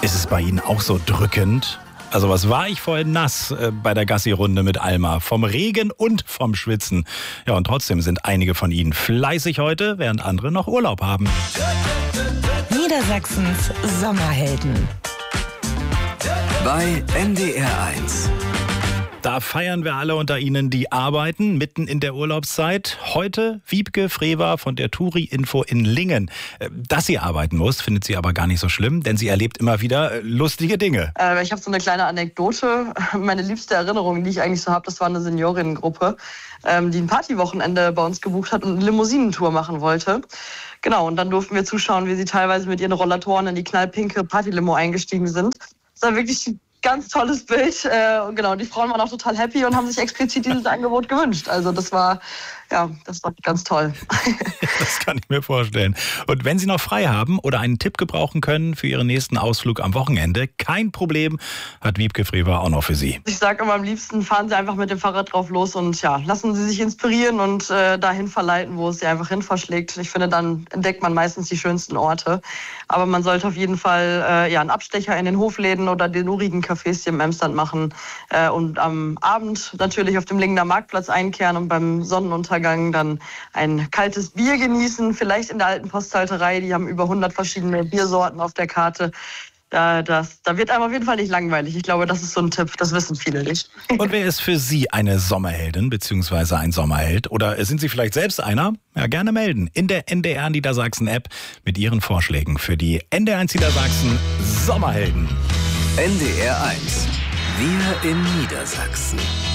Ist es bei Ihnen auch so drückend? Also was war ich vorhin nass bei der Gassi-Runde mit Alma? Vom Regen und vom Schwitzen. Ja, und trotzdem sind einige von Ihnen fleißig heute, während andere noch Urlaub haben. Niedersachsens Sommerhelden. Bei NDR 1. Da feiern wir alle unter Ihnen, die arbeiten, mitten in der Urlaubszeit. Heute Wiebke Frewer von der Touri-Info in Lingen. Dass sie arbeiten muss, findet sie aber gar nicht so schlimm, denn sie erlebt immer wieder lustige Dinge. Ich habe so eine kleine Anekdote. Meine liebste Erinnerung, die ich eigentlich so habe, das war eine Seniorinnengruppe, die ein Partywochenende bei uns gebucht hat und eine Limousinentour machen wollte. Genau, und dann durften wir zuschauen, wie sie teilweise mit ihren Rollatoren in die knallpinke Partylimo eingestiegen sind. Das war wirklich ein ganz tolles Bild. Und genau, die Frauen waren auch total happy und haben sich explizit dieses Angebot gewünscht. Also das war ganz toll. Das kann ich mir vorstellen. Und wenn Sie noch frei haben oder einen Tipp gebrauchen können für Ihren nächsten Ausflug am Wochenende, kein Problem, hat Wiebke Frewer auch noch für Sie. Ich sage immer, am liebsten fahren Sie einfach mit dem Fahrrad drauf los und lassen Sie sich inspirieren und dahin verleiten, wo es Sie einfach hin verschlägt. Ich finde, dann entdeckt man meistens die schönsten Orte. Aber man sollte auf jeden Fall einen Abstecher in den Hofläden oder den urigen Cafés hier im Emsland machen und am Abend natürlich auf dem Lingener Marktplatz einkehren und beim Sonnenuntergang dann ein kaltes Bier genießen, vielleicht in der alten Posthalterei, die haben über 100 verschiedene Biersorten auf der Karte. Da wird einem auf jeden Fall nicht langweilig. Ich glaube, das ist so ein Tipp, das wissen viele nicht. Und wer ist für Sie eine Sommerheldin bzw. ein Sommerheld? Oder sind Sie vielleicht selbst einer? Ja, gerne melden in der NDR Niedersachsen App mit Ihren Vorschlägen für die NDR 1 Niedersachsen Sommerhelden. NDR 1. Wir in Niedersachsen.